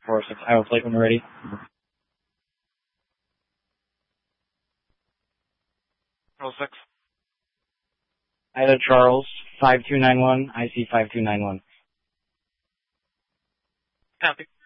406 Iowa plate when you're ready. Roll 6. Ida Charles, 5291, IC 5291. Copy.